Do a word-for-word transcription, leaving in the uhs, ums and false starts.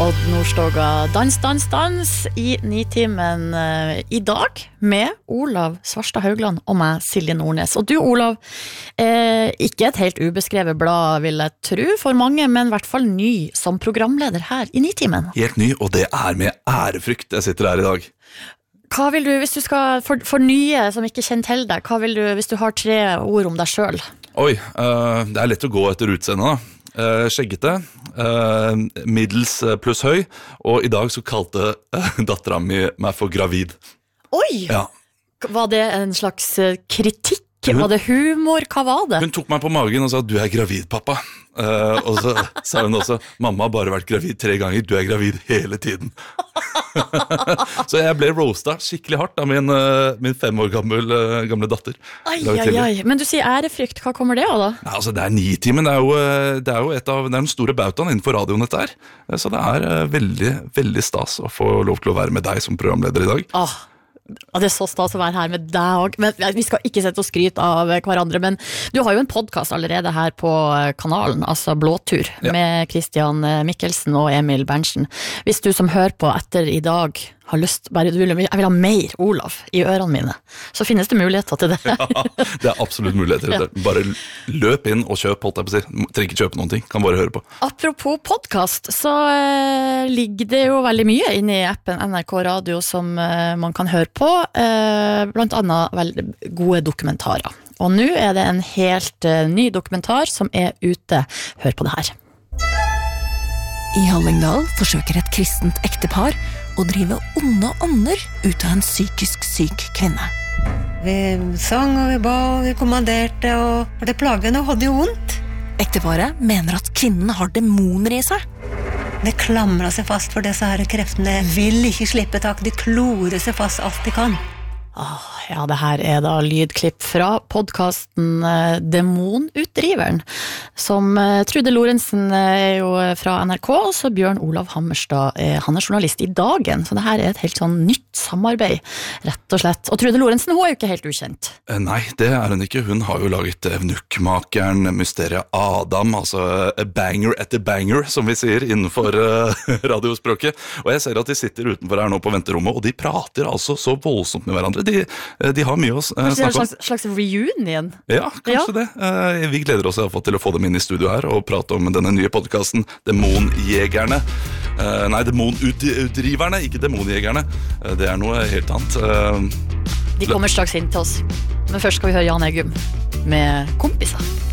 Odd Nordstoga, dans, dans, dans I Nitimen uh, I dag med Olav Svarstad Haugland og meg, Silje Nordnes. Og du, Olav, eh, ikke et helt ubeskrevet blad, vil jeg tro, for mange, men I hvert fall ny som programleder her I Nitimen. Helt ny, og det er med ærefrykt jeg sitter her I dag. Hva vil du, hvis du skal, for, for nye som ikke kjenner til deg, hva vil du, hvis du har tre ord om deg selv? Oi, uh, det er lett å gå etter utseendet da. Uh, skjeggete, uh, middels pluss høy, og I dag så kalte uh, datteren min meg for gravid. Oi! Ja. Var det en slags kritikk? Hun, var det humor? Hva var det? Hun tok meg på magen og sa, du er gravid, pappa. Uh, og så sa hun også, mamma har bare vært gravid tre ganger, du er gravid hele tiden. Så jeg ble roastet skikkelig hardt av min, uh, min fem år gammel, uh, gamle datter. Ai, ai, ai. Men du sier ærefrykt, hva kommer det av da? Ja, altså, det er Nitimen, det er jo, det er jo et av, det er den store bautaen innenfor radioen dette her. Så det er uh, veldig, veldig stas å få lov til å være med deg som programleder I dag. Åh. Ja, det er så stas å være her med deg også. Men vi skal ikke sette oss skryt av hverandre, men du har jo en podcast allerede her på kanalen, altså Blåtur, ja. Med Christian Mikkelsen og Emil Berntsen. Hvis du som hører på etter I dag har lyst, bare du vil, jeg vil ha mer Olav I ørene mine, så finnes det muligheter til det. Ja, det er absolutt muligheter til det. Bare løp inn og kjøp, holdt jeg på å si. Trenger ikke kjøpe noen ting, kan bare høre på. Apropos podcast, så uh, ligger det jo veldig mye inne I appen N R K Radio som uh, man kan høre på, uh, blant annet veldig gode dokumentarer. Og nå er det en helt uh, ny dokumentar som er ute. Hør på det her. I Hallingdal forsøker et kristent ektepar å drive onde ånder ut av en psykisk syk kvinne. Vi sang og vi ba og vi kommanderte, og det plagene hadde jo vondt. Ekteparet mener at kvinnen har demoner I seg. Det klamrer seg fast for disse her kreftene. Vil ikke slippe tak, de klorer seg fast alt de kan. Oh, ja, det her er da lydklipp fra podcasten uh, Demonutdriveren, som uh, Trude Lorentzen uh, er jo fra N R K, og så Bjørn Olav Hammerstad, uh, han er journalist I Dagen, så det her er et helt sånn nytt samarbeid, rett og slett. Og Trude Lorentzen, hun er jo ikke helt ukjent. Eh, nei, det er hun ikke. Hun har jo laget Evnukkmakeren, Mysteriet Adam, altså uh, banger etter banger, som vi sier innenfor uh, radiospråket. Og jeg ser at de sitter utenfor her nå på venterommet, og de prater altså så voldsomt med hverandre. De, de har mye å snakke om. Det er en slags, slags reunion? Ja, kanskje ja. Det. Vi gleder oss I hvert fall til å få dem inn I studio her og prate om denne nye podcasten Demonjegerne. Nei, Demonutdriverne, ikke Demonjegerne. Det er noe helt annet. De kommer straks inn til oss. Men først skal vi høre Jan Egum med kompiser.